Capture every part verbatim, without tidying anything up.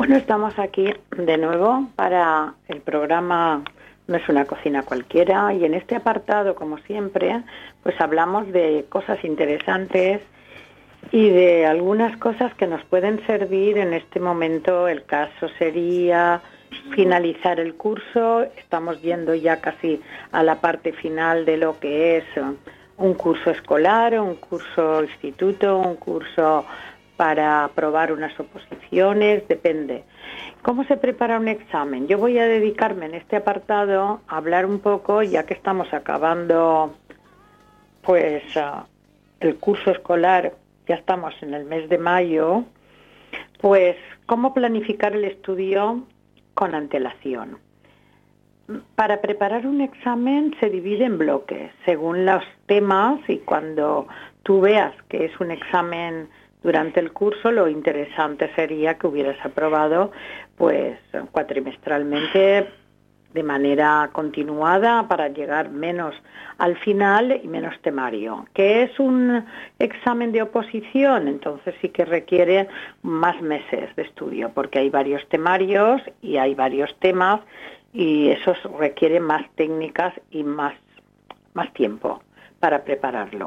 Bueno, estamos aquí de nuevo para el programa No es una cocina cualquiera, y en este apartado, como siempre, pues hablamos de cosas interesantes y de algunas cosas que nos pueden servir en este momento. El caso sería finalizar el curso. Estamos yendo ya casi a la parte final de lo que es un curso escolar, un curso instituto, un curso para aprobar unas oposiciones, depende. ¿Cómo se prepara un examen? Yo voy a dedicarme en este apartado a hablar un poco, ya que estamos acabando pues uh, el curso escolar, ya estamos en el mes de mayo, pues cómo planificar el estudio con antelación. Para preparar un examen se divide en bloques, según los temas, y cuando tú veas que es un examen durante el curso, lo interesante sería que hubieras aprobado pues cuatrimestralmente de manera continuada para llegar menos al final y menos temario. ¿Qué es un examen de oposición? Entonces sí que requiere más meses de estudio, porque hay varios temarios y hay varios temas, y eso requiere más técnicas y más, más tiempo para prepararlo.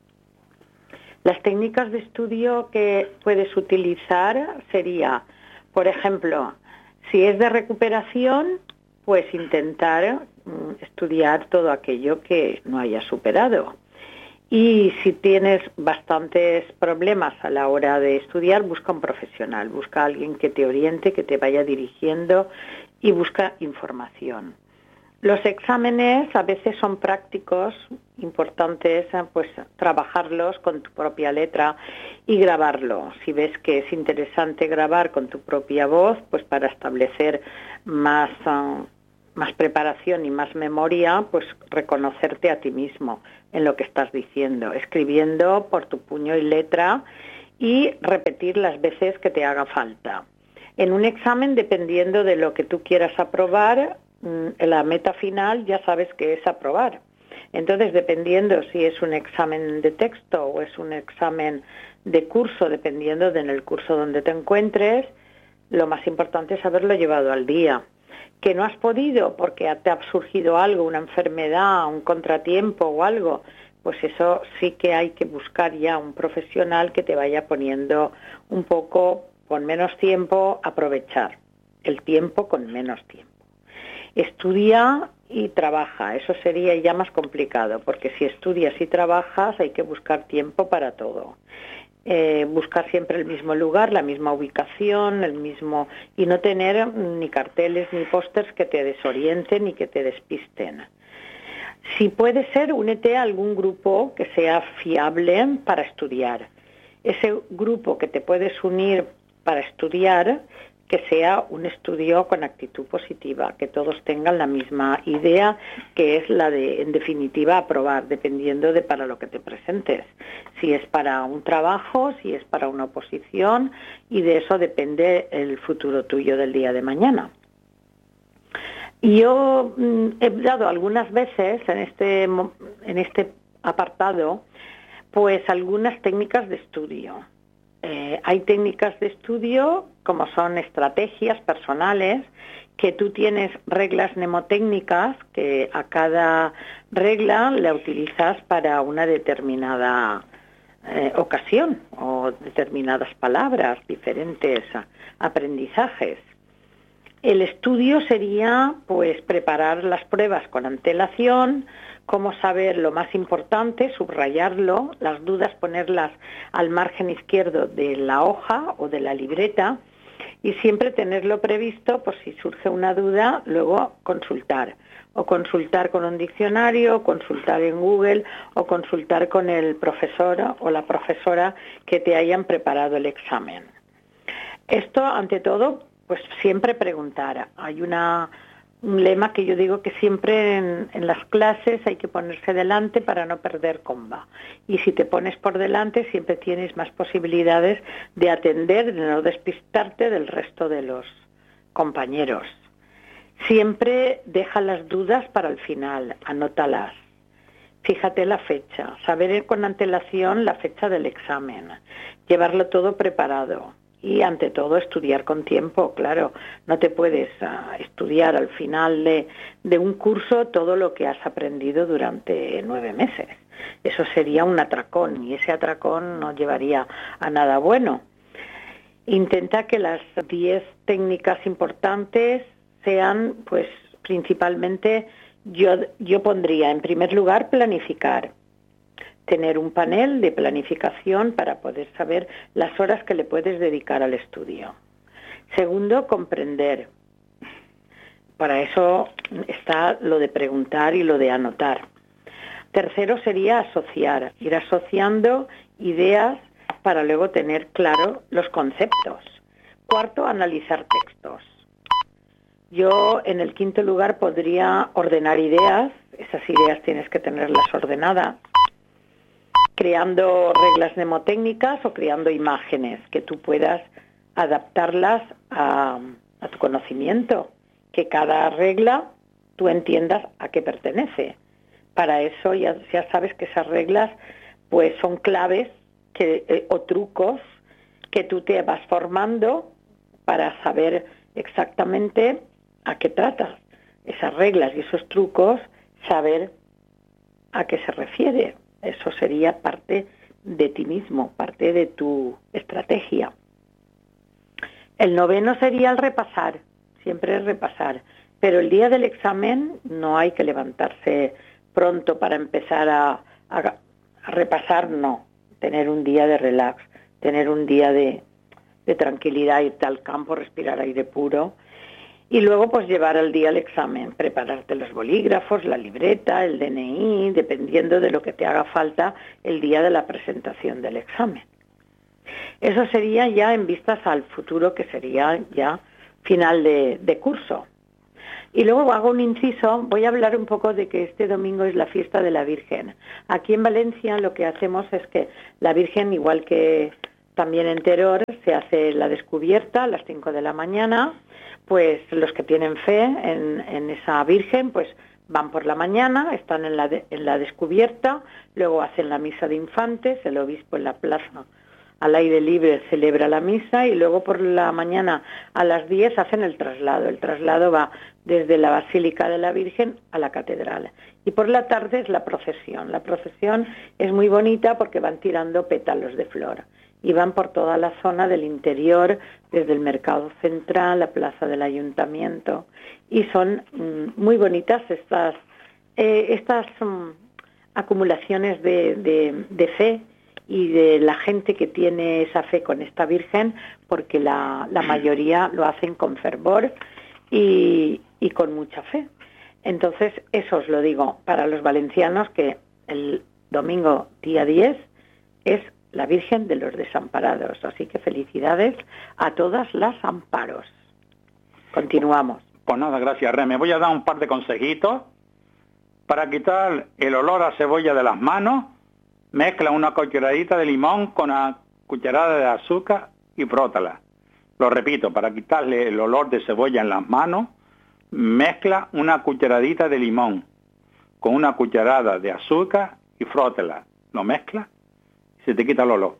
Las técnicas de estudio que puedes utilizar sería, por ejemplo, si es de recuperación, pues intentar mm, estudiar todo aquello que no hayas superado. Y si tienes bastantes problemas a la hora de estudiar, busca un profesional, busca a alguien que te oriente, que te vaya dirigiendo, y busca información. Los exámenes a veces son prácticos, importantes pues trabajarlos con tu propia letra y grabarlo. Si ves que es interesante grabar con tu propia voz, pues para establecer más, uh, más preparación y más memoria, pues reconocerte a ti mismo en lo que estás diciendo, escribiendo por tu puño y letra y repetir las veces que te haga falta. En un examen, dependiendo de lo que tú quieras aprobar, la meta final ya sabes que es aprobar. Entonces, dependiendo si es un examen de texto o es un examen de curso, dependiendo de en el curso donde te encuentres, lo más importante es haberlo llevado al día. Que no has podido porque te ha surgido algo, una enfermedad, un contratiempo o algo, pues eso sí que hay que buscar ya un profesional que te vaya poniendo un poco, con menos tiempo, aprovechar el tiempo con menos tiempo. Estudia y trabaja, eso sería ya más complicado, porque si estudias y trabajas hay que buscar tiempo para todo. Eh, buscar siempre el mismo lugar, la misma ubicación, el mismo, y no tener ni carteles ni pósters que te desorienten ni que te despisten. Si puede ser, únete a algún grupo que sea fiable para estudiar. Ese grupo que te puedes unir para estudiar, que sea un estudio con actitud positiva, que todos tengan la misma idea, que es la de, en definitiva, aprobar, dependiendo de para lo que te presentes. Si es para un trabajo, si es para una oposición, y de eso depende el futuro tuyo del día de mañana. Yo mm, he dado algunas veces en este, en este apartado, pues algunas técnicas de estudio. Eh, hay técnicas de estudio como son estrategias personales, que tú tienes reglas mnemotécnicas que a cada regla la utilizas para una determinada eh, ocasión o determinadas palabras, diferentes aprendizajes. El estudio sería pues preparar las pruebas con antelación, cómo saber lo más importante, subrayarlo, las dudas ponerlas al margen izquierdo de la hoja o de la libreta, y siempre tenerlo previsto por si surge una duda, luego consultar. O consultar con un diccionario, o consultar en Google, o consultar con el profesor o la profesora que te hayan preparado el examen. Esto, ante todo, pues siempre preguntar. Hay una... un lema que yo digo que siempre en, en las clases hay que ponerse delante para no perder comba. Y si te pones por delante siempre tienes más posibilidades de atender, de no despistarte del resto de los compañeros. Siempre deja las dudas para el final, anótalas. Fíjate la fecha, saber con antelación la fecha del examen, llevarlo todo preparado. y ante todo estudiar con tiempo, claro. No te puedes uh, estudiar al final de, de un curso todo lo que has aprendido durante nueve meses. Eso sería un atracón y ese atracón no llevaría a nada bueno. Intenta que las diez técnicas importantes sean, pues, principalmente, yo, yo pondría en primer lugar planificar. Tener un panel de planificación para poder saber las horas que le puedes dedicar al estudio. Segundo, comprender. Para eso está lo de preguntar y lo de anotar. Tercero sería asociar, ir asociando ideas para luego tener claro los conceptos. Cuarto, analizar textos. Yo en el quinto lugar podría ordenar ideas. Esas ideas tienes que tenerlas ordenadas, creando reglas mnemotécnicas o creando imágenes que tú puedas adaptarlas a, a tu conocimiento, que cada regla tú entiendas a qué pertenece. Para eso ya, ya sabes que esas reglas pues son claves que, eh, o trucos que tú te vas formando para saber exactamente a qué tratas esas reglas y esos trucos, saber a qué se refiere. Eso sería parte de ti mismo, parte de tu estrategia. El noveno sería el repasar, siempre es repasar, pero el día del examen no hay que levantarse pronto para empezar a, a, a repasar, no. Tener un día de relax, tener un día de, de tranquilidad, irte al campo, respirar aire puro y luego pues llevar al día el examen, prepararte los bolígrafos, la libreta, el D N I, dependiendo de lo que te haga falta el día de la presentación del examen. Eso sería ya en vistas al futuro, que sería ya final de, de curso. Y luego hago un inciso, voy a hablar un poco de que este domingo es la fiesta de la Virgen. Aquí en Valencia lo que hacemos es que la Virgen, igual que también en Teror, se hace la descubierta a las cinco de la mañana. Pues los que tienen fe en, en esa Virgen, pues van por la mañana, están en la, de, en la descubierta, luego hacen la misa de infantes, el obispo en la plaza al aire libre celebra la misa y luego por la mañana a las diez hacen el traslado. El traslado va desde la Basílica de la Virgen a la catedral. Y por la tarde es la procesión. La procesión es muy bonita porque van tirando pétalos de flor y van por toda la zona del interior, desde el mercado central, la plaza del ayuntamiento, y son mm, muy bonitas estas, eh, estas mm, acumulaciones de, de, de fe y de la gente que tiene esa fe con esta Virgen, porque la, la mayoría lo hacen con fervor y, y con mucha fe. Entonces, eso os lo digo para los valencianos, que el domingo día diez es la Virgen de los Desamparados. Así que felicidades a todas las amparos. Continuamos. Pues nada, gracias, Re. Me voy a dar un par de consejitos. Para quitar el olor a cebolla de las manos, mezcla una cucharadita de limón con una cucharada de azúcar y frótala. Lo repito, para quitarle el olor de cebolla en las manos, mezcla una cucharadita de limón con una cucharada de azúcar y frótala. Lo mezcla, se te quita el olor.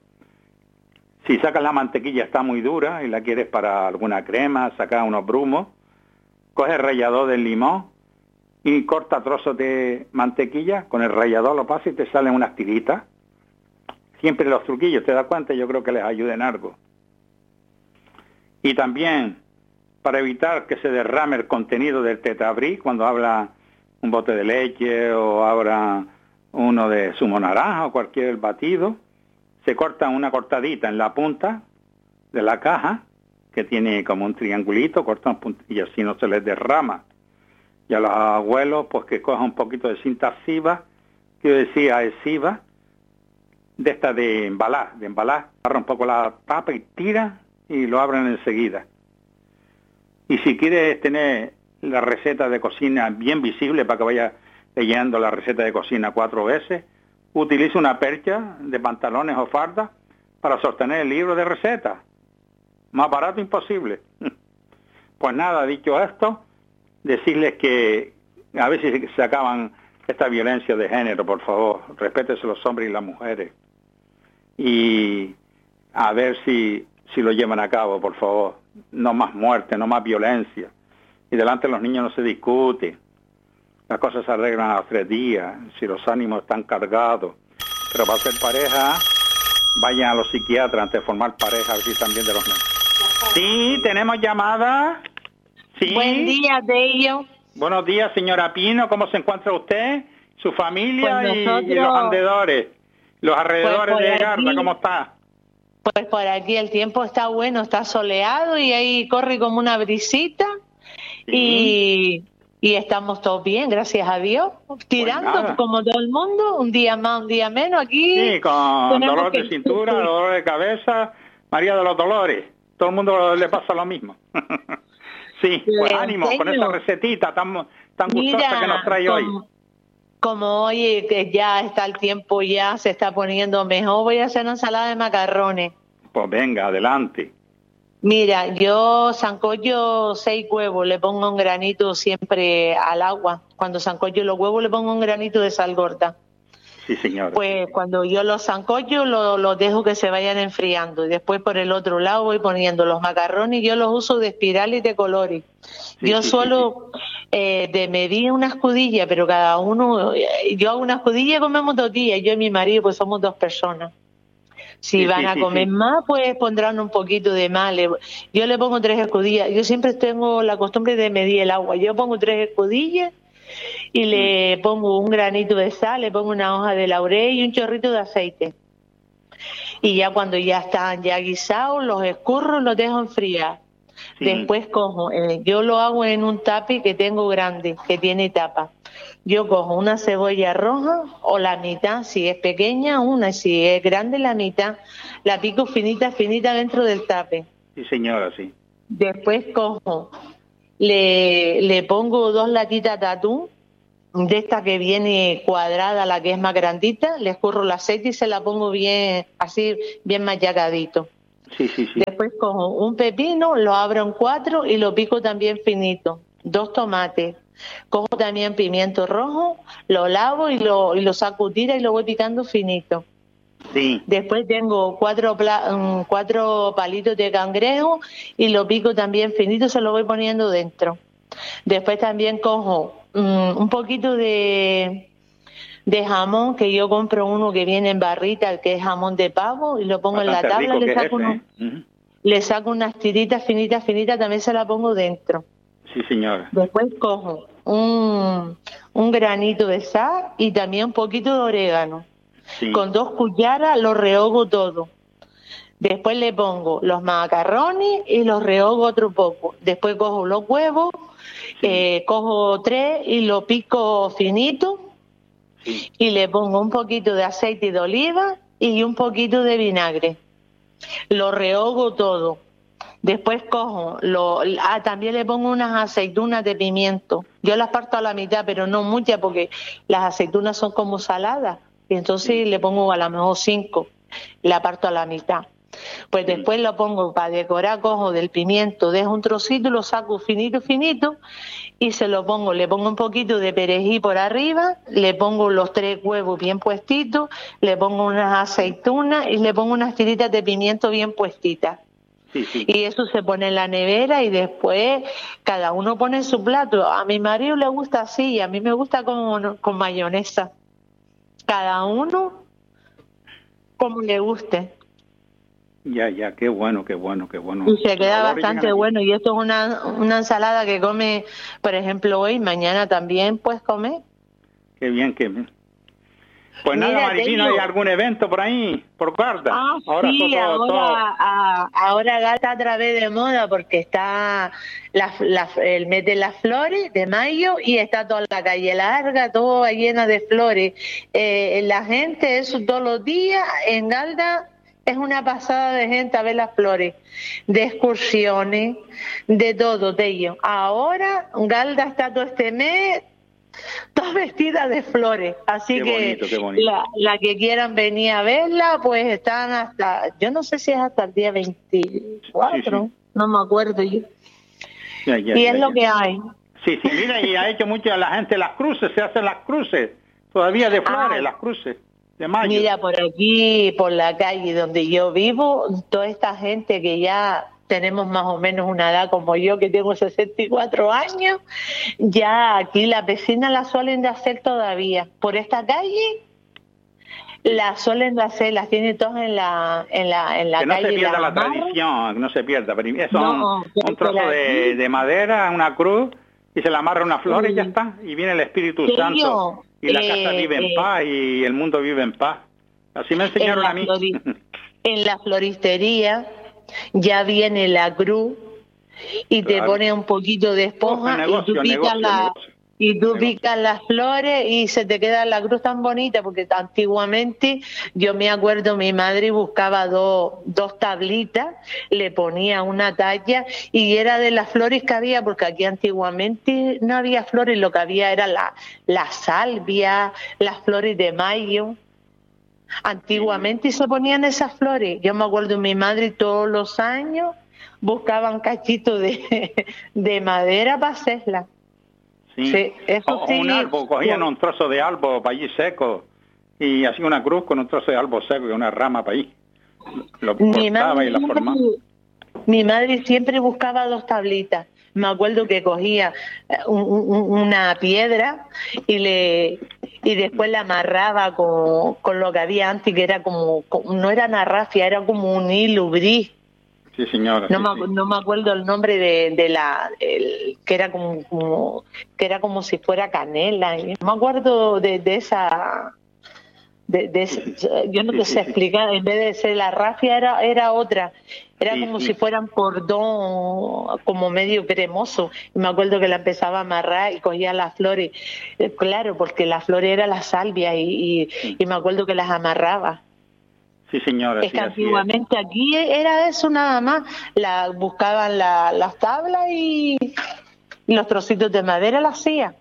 Si sacas la mantequilla está muy dura y la quieres para alguna crema, sacar unos brumos, coge el rallador del limón y corta trozos de mantequilla, con el rallador lo pasa y te salen unas tiritas. Siempre los truquillos, te das cuenta, yo creo que les ayuden algo. Y también, para evitar que se derrame el contenido del tetabrí, cuando habla un bote de leche o abra uno de zumo naranja o cualquier batido, se corta una cortadita en la punta de la caja, que tiene como un triangulito, cortan y así no se les derrama. Y a los abuelos, pues que cojan un poquito de cinta adhesiva, que yo decía adhesiva, de esta de embalar, de embalar, agarra un poco la tapa y tira y lo abren enseguida. Y si quieres tener la receta de cocina bien visible para que vaya leyendo la receta de cocina cuatro veces, utiliza una percha de pantalones o farda para sostener el libro de recetas. Más barato imposible. Pues nada, dicho esto, decirles que a ver si se acaban esta violencia de género, por favor. Respétese los hombres y las mujeres. Y a ver si si lo llevan a cabo, por favor. No más muerte, no más violencia. Y delante de los niños no se discute. Las cosas se arreglan a los tres días, si los ánimos están cargados. Pero para ser pareja, vayan a los psiquiatras antes de formar pareja, a ver si están bien de los niños. Sí, tenemos llamada. Sí. Buen día, Dello. Buenos días, señora Pino. ¿Cómo se encuentra usted, su familia pues nosotros... y, y los alrededores? Los alrededores pues de Garda, aquí... ¿cómo está? Pues por aquí el tiempo está bueno, está soleado y ahí corre como una brisita. Sí. y, y estamos todos bien, gracias a Dios, tirando pues como todo el mundo, un día más, un día menos aquí. Sí, con dolor de cintura, sí. dolor de cabeza, María de los Dolores, todo el mundo le pasa lo mismo. Sí, pues le ánimo enseño. Con esa recetita tan, tan gustosa Mira, que nos trae hoy. Como, como hoy que ya está el tiempo, ya se está poniendo mejor, voy a hacer una ensalada de macarrones. Pues venga, adelante. Mira, yo sancocho seis huevos, le pongo un granito siempre al agua. Cuando sancocho los huevos le pongo un granito de sal gorda. Sí, señora. Pues cuando yo los sancocho los lo dejo que se vayan enfriando. Y después por el otro lado voy poniendo los macarrones. Yo los uso de espiral y de colores. Sí, yo sí, solo sí, sí. Eh, de medir una escudilla, pero cada uno... Yo hago una escudilla y comemos dos días. Yo y mi marido pues somos dos personas. Si sí, van sí, a comer sí, sí. más, pues pondrán un poquito de más. Yo le pongo tres escudillas. Yo siempre tengo la costumbre de medir el agua. Yo pongo tres escudillas y le pongo un granito de sal, le pongo una hoja de laurel y un chorrito de aceite. Y ya cuando ya están ya guisados, los escurro y los dejo enfriar. Sí. Después cojo, eh, yo lo hago en un tape que tengo grande, que tiene tapa. Yo cojo una cebolla roja o la mitad, si es pequeña una, si es grande la mitad, la pico finita, finita dentro del tape. Sí, señora, sí. Después cojo, le, le pongo dos latitas de atún, de esta que viene cuadrada, la que es más grandita, le escurro el aceite y se la pongo bien, así, bien machacadito. Sí, sí, sí. Después cojo un pepino, lo abro en cuatro y lo pico también finito. Dos tomates. Cojo también pimiento rojo, lo lavo y lo, y lo saco tira y lo voy picando finito. Sí. Después tengo cuatro, pla, cuatro palitos de cangrejo y lo pico también finito, se lo voy poniendo dentro. Después también cojo um, un poquito de, de jamón, que yo compro uno que viene en barrita, que es jamón de pavo, y lo pongo Bastante en la tabla, le saco, uno, ¿eh? uh-huh. le saco unas tiritas finitas, finitas, también se la pongo dentro. Sí, señora. Después cojo un, un granito de sal y también un poquito de orégano. Sí. Con dos cucharas lo rehogo todo. Después le pongo los macarrones y los rehogo otro poco. Después cojo los huevos, sí. eh, cojo tres y lo pico finito. Sí. Y le pongo un poquito de aceite de oliva y un poquito de vinagre. Lo rehogo todo. Después cojo, lo, ah, también le pongo unas aceitunas de pimiento. Yo las parto a la mitad, pero no muchas porque las aceitunas son como saladas. Y entonces sí. le pongo a lo mejor cinco, la parto a la mitad. Pues sí. después lo pongo para decorar, cojo del pimiento, dejo un trocito, lo saco finito, finito y se lo pongo. Le pongo un poquito de perejil por arriba, le pongo los tres huevos bien puestitos, le pongo unas aceitunas y le pongo unas tiritas de pimiento bien puestitas. Sí, sí. Y eso se pone en la nevera y después cada uno pone su plato. A mi marido le gusta así y a mí me gusta con, con mayonesa. Cada uno como le guste. Ya, ya, qué bueno, qué bueno, qué bueno. Y se queda bastante bueno. Y esto es una, una ensalada que come, por ejemplo, hoy, mañana también puedes comer. Qué bien, qué bien. Pues Mira, nada, Maripino, ¿hay algún evento por ahí, por Garda? Ah, ahora sí, todo, ahora, todo... A, ahora Garda a través de moda porque está la, la, el mes de las flores de mayo y está toda la calle larga, toda llena de flores. Eh, la gente, eso todos los días en Garda es una pasada de gente a ver las flores, de excursiones, de todo, de ello. Ahora Garda está todo este mes... todas vestidas de flores, así qué que bonito, qué bonito. La, la que quieran venir a verla, pues están hasta, yo no sé si es hasta el día veinticuatro, sí, sí. no me acuerdo yo. Ya, ya, y ya, es ya. lo que hay. Sí, sí, mira, y ha hecho mucho la gente las cruces, se hacen las cruces, todavía de flores, ah, las cruces. de mayo. Mira, por aquí, por la calle donde yo vivo, toda esta gente que ya tenemos más o menos una edad como yo, que tengo sesenta y cuatro años, ya aquí las vecinas las suelen de hacer todavía. Por esta calle las suelen de hacer, las tienen todas en la en la en la que no calle. se pierda la amarran. tradición, que no se pierda. Eso No, un, un trozo de, de madera, una cruz, y se le amarra una flor sí. y ya está. Y viene el Espíritu Sí, Santo yo, y la eh, casa vive en eh, paz y el mundo vive en paz. Así me enseñaron en a mí. Flori- en la floristería ya viene la cruz y Claro. te pone un poquito de esponja. Oh, negocio, y tú picas negocio, la negocio. y tú Negocio. picas las flores y se te queda la cruz tan bonita, porque antiguamente yo me acuerdo, mi madre buscaba dos dos tablitas, le ponía una talla y era de las flores que había, porque aquí antiguamente no había flores, lo que había era la, la salvia, las flores de mayo. Antiguamente se ponían esas flores. Yo me acuerdo, mi madre todos los años buscaban cachitos de, de madera para hacerla. Sí. Sí, eso o, o sí. un árbol, cogían un trozo de árbol para allí seco y hacían una cruz con un trozo de árbol seco y una rama para allí. Lo Mi cortaba madre, y la formaba. mi madre siempre buscaba dos tablitas. Me acuerdo que cogía un, un, una piedra y le y después la amarraba con, con lo que había antes, que era como, no era una rafia, era como un hilo gris. Sí, señora. No, sí, me, sí. no me acuerdo el nombre de, de la el, que era como, como que era como si fuera canela. No me acuerdo de, de esa de, de ese, yo no Sí, te sí, sé sí. explicar. En vez de ser la rafia era era otra. Era Sí, como sí. si fueran cordón, como medio cremoso. Y me acuerdo que la empezaba a amarrar y cogía las flores. Eh, claro, porque la flor era la salvia y, y, Sí. y me acuerdo que las amarraba. Sí, señora, Es sí, que así es. antiguamente aquí era eso nada más, la, buscaban la, las tablas y, y los trocitos de madera las hacían.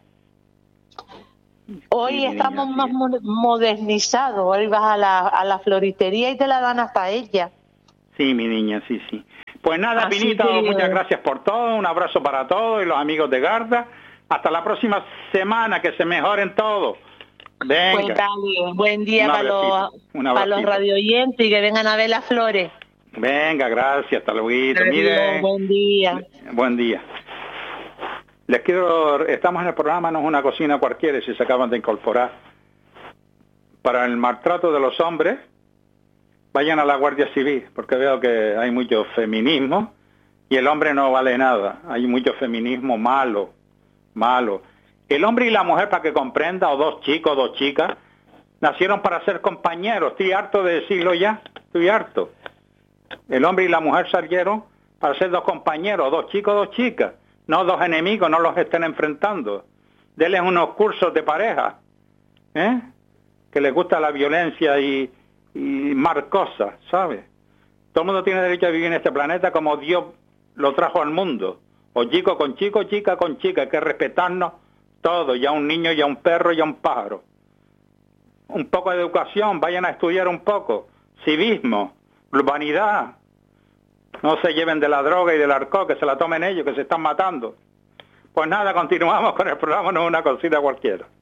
Hoy Sí, estamos niña, más así es. mo- modernizados, hoy vas a la, a la floristería y te la dan hasta ella. Sí, mi niña, sí, sí. Pues nada, Así Pinito, que- muchas gracias por todo, un abrazo para todos y los amigos de Garda. Hasta la próxima semana, que se mejoren todos. Venga. Pues dale, buen día Un para los, abracito, un para los abracito. radioyentes y que vengan a ver las flores. Venga, gracias, hasta luego. Adiós, Mire, buen día. buen día. Les quiero, estamos en el programa No es una cocina cualquiera, si se acaban de incorporar. Para el maltrato de los hombres, vayan a la Guardia Civil, porque veo que hay mucho feminismo y el hombre no vale nada. Hay mucho feminismo malo, malo. El hombre y la mujer, para que comprenda, o dos chicos, dos chicas, nacieron para ser compañeros. Estoy harto de decirlo ya, estoy harto. El hombre y la mujer salieron para ser dos compañeros, dos chicos, dos chicas, no dos enemigos, no los estén enfrentando. Denles unos cursos de pareja, ¿eh? Que les gusta la violencia y, y más cosas, ¿sabes? Todo el mundo tiene derecho a vivir en este planeta como Dios lo trajo al mundo. O chico con chico, chica con chica, hay que respetarnos todos, ya un niño, ya un perro, ya un pájaro. Un poco de educación, vayan a estudiar un poco, civismo, urbanidad. No se lleven de la droga y del alcohol, que se la tomen ellos, que se están matando. Pues nada, continuamos con el programa, no es una cosita cualquiera.